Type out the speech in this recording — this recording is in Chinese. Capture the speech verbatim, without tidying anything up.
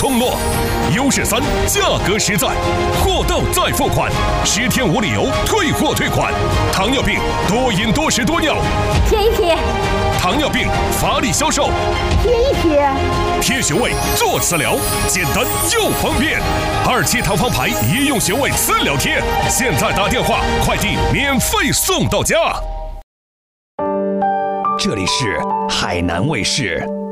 通络。优势三，价格实在，货到再付款，十天无理由退货退款。糖尿病多饮多食多尿， 贴一贴。 糖尿病法理销售， 贴一贴。 贴穴位做磁疗，简单又方便。二期糖方牌医用穴位磁疗贴，现在打电话，快递免费送到家。 这里是海南卫视。